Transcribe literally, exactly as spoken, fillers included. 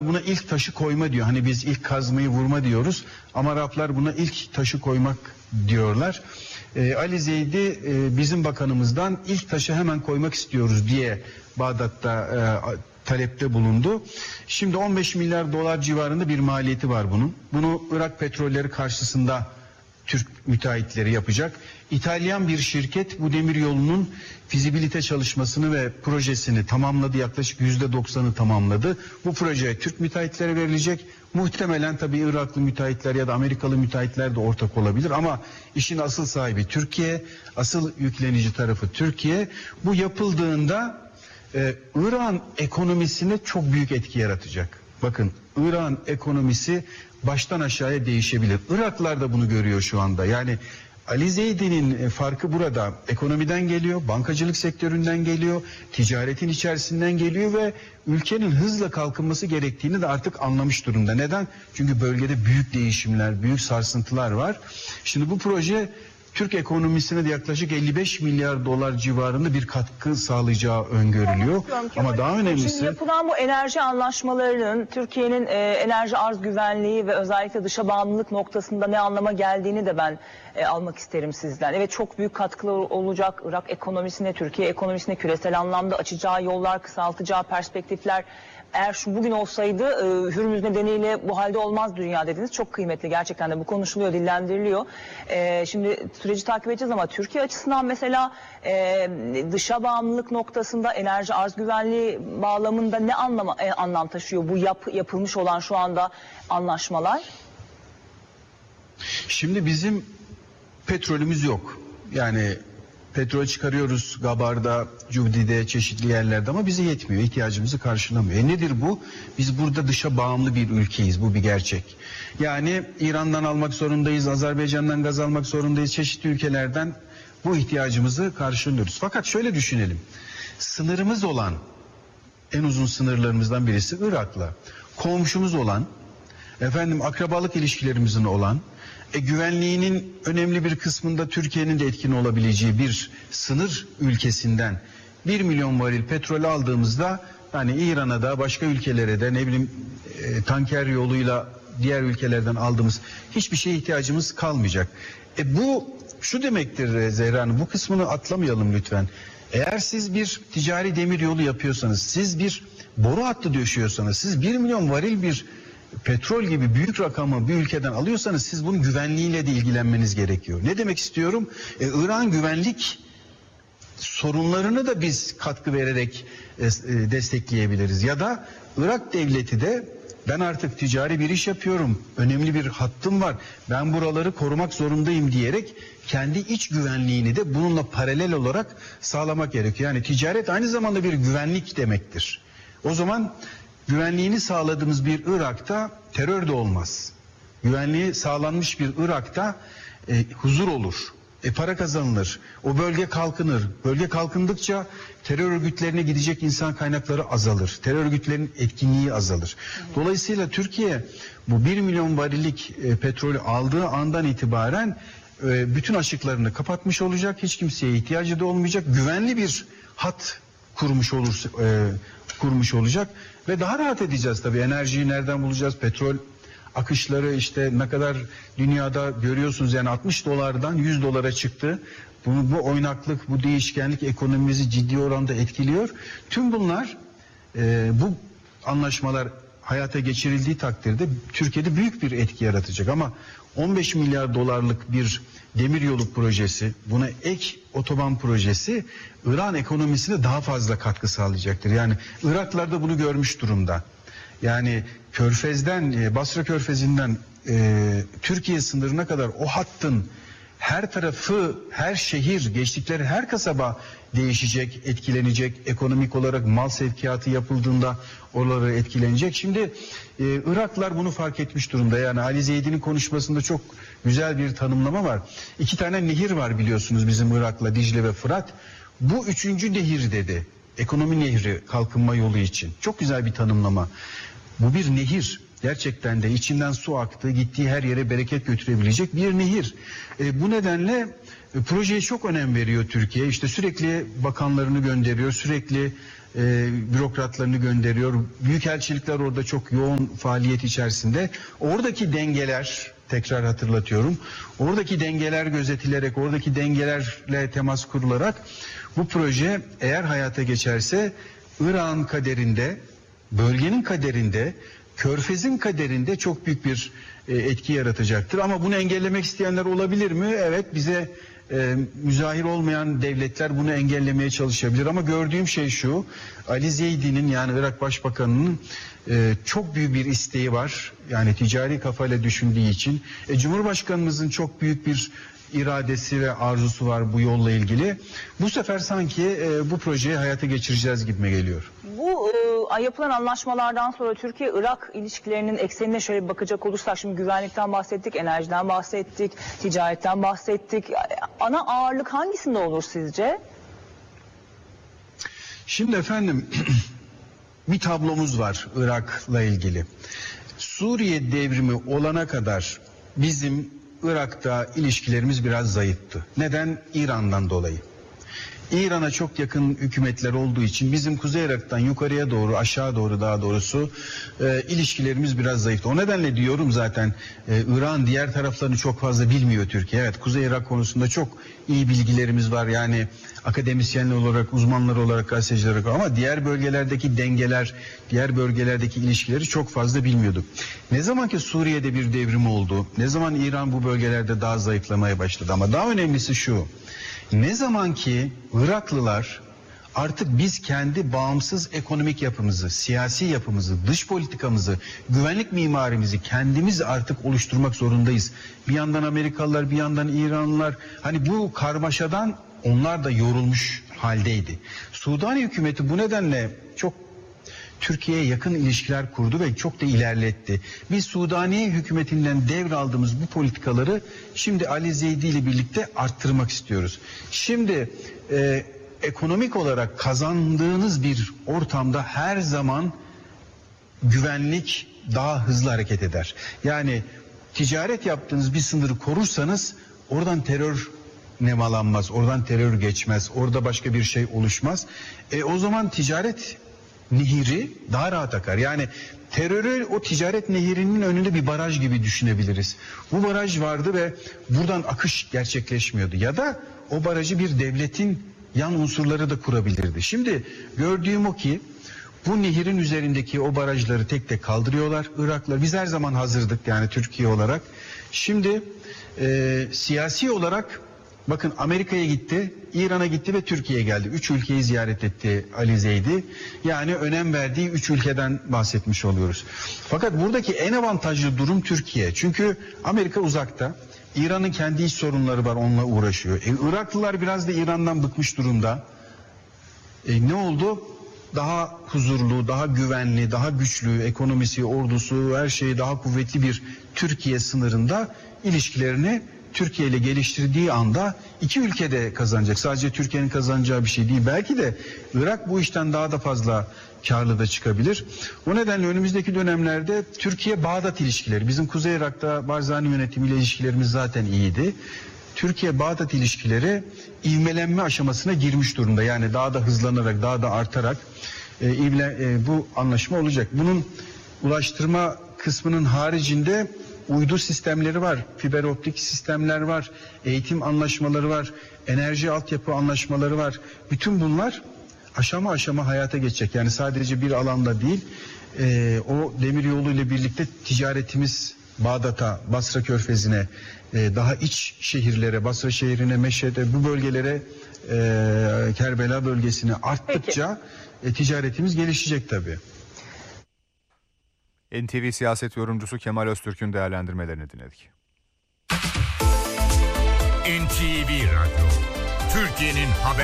Buna ilk taşı koyma diyor. Hani biz ilk kazmayı vurma diyoruz ama Araplar buna ilk taşı koymak diyorlar. Ee, Ali Zeydi e, bizim bakanımızdan ilk taşı hemen koymak istiyoruz diye Bağdat'ta e, talepte bulundu. Şimdi on beş milyar dolar civarında bir maliyeti var bunun. Bunu Irak petrolleri karşısında Türk müteahhitleri yapacak. İtalyan bir şirket bu demiryolunun fizibilite çalışmasını ve projesini tamamladı. Yaklaşık yüzde doksanı tamamladı. Bu projeye Türk müteahhitlere verilecek. Muhtemelen tabii Iraklı müteahhitler ya da Amerikalı müteahhitler de ortak olabilir ama işin asıl sahibi Türkiye, asıl yüklenici tarafı Türkiye. Bu yapıldığında e, İran ekonomisine çok büyük etki yaratacak. Bakın, İran ekonomisi baştan aşağıya değişebilir. Iraklılar da bunu görüyor şu anda. Yani Ali Zeydi'nin farkı burada. Ekonomiden geliyor, bankacılık sektöründen geliyor, ticaretin içerisinden geliyor ve ülkenin hızla kalkınması gerektiğini de artık anlamış durumda. Neden? Çünkü bölgede büyük değişimler, büyük sarsıntılar var. Şimdi bu proje Türk ekonomisine de yaklaşık elli beş milyar dolar civarında bir katkı sağlayacağı öngörülüyor. Ama daha önemlisi... Şimdi yapılan bu enerji anlaşmalarının Türkiye'nin e, enerji arz güvenliği ve özellikle dışa bağımlılık noktasında ne anlama geldiğini de ben e, almak isterim sizden. Evet, çok büyük katkılar olacak Irak ekonomisine, Türkiye ekonomisine, küresel anlamda açacağı yollar, kısaltacağı perspektifler. Eğer şu bugün olsaydı e, Hürmüz nedeniyle bu halde olmaz dünya dediniz. Çok kıymetli, gerçekten de bu konuşuluyor, dillendiriliyor. E, şimdi süreci takip edeceğiz ama Türkiye açısından mesela e, dışa bağımlılık noktasında enerji arz güvenliği bağlamında ne anlama, e, anlam taşıyor bu yap, yapılmış olan şu anda anlaşmalar? Şimdi bizim petrolümüz yok. Yani petrol çıkarıyoruz Gabar'da, Cubdi'de, çeşitli yerlerde ama bize yetmiyor, ihtiyacımızı karşılamıyor. E nedir bu? Biz burada dışa bağımlı bir ülkeyiz, bu bir gerçek. Yani İran'dan almak zorundayız, Azerbaycan'dan gaz almak zorundayız, çeşitli ülkelerden bu ihtiyacımızı karşılıyoruz. Fakat şöyle düşünelim, sınırımız olan, en uzun sınırlarımızdan birisi Irak'la, komşumuz olan, efendim akrabalık ilişkilerimizin olan, E, güvenliğinin önemli bir kısmında Türkiye'nin de etkin olabileceği bir sınır ülkesinden bir milyon varil petrol aldığımızda hani İran'a da başka ülkelere de ne bileyim e, tanker yoluyla diğer ülkelerden aldığımız hiçbir şeye ihtiyacımız kalmayacak. E, bu şu demektir Zehra Hanım, bu kısmını atlamayalım lütfen. Eğer siz bir ticari demir yolu yapıyorsanız, siz bir boru hattı döşüyorsanız, siz bir milyon varil bir petrol gibi büyük rakamı bir ülkeden alıyorsanız siz bunun güvenliğiyle de ilgilenmeniz gerekiyor. Ne demek istiyorum? Ee, İran güvenlik sorunlarını da biz katkı vererek e, destekleyebiliriz. Ya da Irak devleti de ben artık ticari bir iş yapıyorum, önemli bir hattım var, ben buraları korumak zorundayım diyerek kendi iç güvenliğini de bununla paralel olarak sağlamak gerekiyor. Yani ticaret aynı zamanda bir güvenlik demektir. O zaman güvenliğini sağladığımız bir Irak'ta terör de olmaz. Güvenliği sağlanmış bir Irak'ta e, huzur olur. E, para kazanılır. O bölge kalkınır. Bölge kalkındıkça terör örgütlerine gidecek insan kaynakları azalır. Terör örgütlerinin etkinliği azalır. Dolayısıyla Türkiye bu bir milyon varillik e, petrolü aldığı andan itibaren e, bütün açıklarını kapatmış olacak. Hiç kimseye ihtiyacı da olmayacak. Güvenli bir hat kurmuş olur, e, kurmuş olacak ve daha rahat edeceğiz tabii. Enerjiyi nereden bulacağız? Petrol akışları işte ne kadar dünyada görüyorsunuz, yani altmış dolardan yüz dolara çıktı. Bu, bu oynaklık, bu değişkenlik ekonomimizi ciddi oranda etkiliyor. Tüm bunlar e, bu anlaşmalar hayata geçirildiği takdirde Türkiye'de büyük bir etki yaratacak ama on beş milyar dolarlık bir demiryolu projesi, buna ek otoban projesi İran ekonomisine daha fazla katkı sağlayacaktır. Yani Iraklılar da bunu görmüş durumda. Yani Körfez'den, Basra Körfezi'nden e, Türkiye sınırına kadar o hattın her tarafı, her şehir, geçtikleri her kasaba değişecek, etkilenecek. Ekonomik olarak mal sevkiyatı yapıldığında oraları etkilenecek. Şimdi e, Iraklılar bunu fark etmiş durumda. Yani Ali Zeydi'nin konuşmasında çok güzel bir tanımlama var. İki tane nehir var biliyorsunuz bizim Irak'la, Dicle ve Fırat. Bu üçüncü nehir dedi. Ekonomi nehri kalkınma yolu için. Çok güzel bir tanımlama. Bu bir nehir. Gerçekten de içinden su aktığı, gittiği her yere bereket götürebilecek bir nehir. E, bu nedenle e, projeye çok önem veriyor Türkiye. İşte sürekli bakanlarını gönderiyor, sürekli e, bürokratlarını gönderiyor. Büyükelçilikler orada çok yoğun faaliyet içerisinde. Oradaki dengeler, tekrar hatırlatıyorum, oradaki dengeler gözetilerek, oradaki dengelerle temas kurularak bu proje eğer hayata geçerse İran kaderinde, bölgenin kaderinde, Körfez'in kaderinde çok büyük bir e, etki yaratacaktır. Ama bunu engellemek isteyenler olabilir mi? Evet, bize e, müzahir olmayan devletler bunu engellemeye çalışabilir. Ama gördüğüm şey şu, Ali Zeydi'nin, yani Irak Başbakanı'nın e, çok büyük bir isteği var. Yani ticari kafayla düşündüğü için. E, Cumhurbaşkanımızın çok büyük bir iradesi ve arzusu var bu yolla ilgili. Bu sefer sanki e, bu projeyi hayata geçireceğiz gibime geliyor. Bu e, yapılan anlaşmalardan sonra Türkiye-Irak ilişkilerinin eksenine şöyle bir bakacak olursak, şimdi güvenlikten bahsettik, enerjiden bahsettik, ticaretten bahsettik. Ana ağırlık hangisinde olur sizce? Şimdi efendim bir tablomuz var Irak'la ilgili. Suriye devrimi olana kadar bizim Irak'ta ilişkilerimiz biraz zayıftı. Neden? İran'dan dolayı. İran'a çok yakın hükümetler olduğu için bizim Kuzey Irak'tan yukarıya doğru, aşağı doğru daha doğrusu e, ilişkilerimiz biraz zayıftı. O nedenle diyorum zaten e, İran diğer taraflarını çok fazla bilmiyor Türkiye. Evet, Kuzey Irak konusunda çok iyi bilgilerimiz var. Yani akademisyenler olarak, uzmanlar olarak, gazeteciler olarak, ama diğer bölgelerdeki dengeler, diğer bölgelerdeki ilişkileri çok fazla bilmiyorduk. Ne zaman ki Suriye'de bir devrim oldu, ne zaman İran bu bölgelerde daha zayıflamaya başladı, ama daha önemlisi şu: ne zaman ki Iraklılar artık biz kendi bağımsız ekonomik yapımızı, siyasi yapımızı, dış politikamızı, güvenlik mimarimizi kendimiz artık oluşturmak zorundayız. Bir yandan Amerikalılar, bir yandan İranlılar, hani bu karmaşadan onlar da yorulmuş haldeydi. Sudani hükümeti bu nedenle çok Türkiye'ye yakın ilişkiler kurdu ve çok da ilerletti. Biz Sudani hükümetinden devraldığımız bu politikaları şimdi Ali Zeydi ile birlikte arttırmak istiyoruz. Şimdi e, ekonomik olarak kazandığınız bir ortamda her zaman güvenlik daha hızlı hareket eder. Yani ticaret yaptığınız bir sınırı korursanız oradan terör nemalanmaz, oradan terör geçmez, orada başka bir şey oluşmaz. E, o zaman ticaret nehri daha rahat akar. Yani terörü o ticaret nehirinin önünde bir baraj gibi düşünebiliriz. Bu baraj vardı ve buradan akış gerçekleşmiyordu. Ya da o barajı bir devletin yan unsurları da kurabilirdi. Şimdi gördüğüm o ki bu nehirin üzerindeki o barajları tek tek kaldırıyorlar Iraklılar. Biz her zaman hazırdık, yani Türkiye olarak. Şimdi e, siyasi olarak bakın, Amerika'ya gitti, İran'a gitti ve Türkiye'ye geldi. Üç ülkeyi ziyaret etti Ali Zeydi. Yani önem verdiği üç ülkeden bahsetmiş oluyoruz. Fakat buradaki en avantajlı durum Türkiye. Çünkü Amerika uzakta. İran'ın kendi iç sorunları var, onunla uğraşıyor. E, Iraklılar biraz da İran'dan bıkmış durumda. E, ne oldu? Daha huzurlu, daha güvenli, daha güçlü, ekonomisi, ordusu, her şeyi daha kuvvetli bir Türkiye sınırında ilişkilerini Türkiye ile geliştirdiği anda iki ülke de kazanacak. Sadece Türkiye'nin kazanacağı bir şey değil. Belki de Irak bu işten daha da fazla karlı da çıkabilir. O nedenle önümüzdeki dönemlerde Türkiye-Bağdat ilişkileri, bizim Kuzey Irak'ta Barzani yönetimiyle ilişkilerimiz zaten iyiydi. Türkiye-Bağdat ilişkileri ivmelenme aşamasına girmiş durumda. Yani daha da hızlanarak, daha da artarak e, ivle, e, bu anlaşma olacak. Bunun ulaştırma kısmının haricinde uydu sistemleri var, fiber optik sistemler var, eğitim anlaşmaları var, enerji altyapı anlaşmaları var. Bütün bunlar aşama aşama hayata geçecek. Yani sadece bir alanda değil, e, o demir yolu ile birlikte ticaretimiz Bağdat'a, Basra Körfezi'ne, e, daha iç şehirlere, Basra şehrine, Meşhed'e, bu bölgelere, e, Kerbela bölgesine arttıkça e, ticaretimiz gelişecek tabii. N T V siyaset yorumcusu Kemal Öztürk'ün değerlendirmelerini dinledik. N T V Radyo, Türkiye'nin haber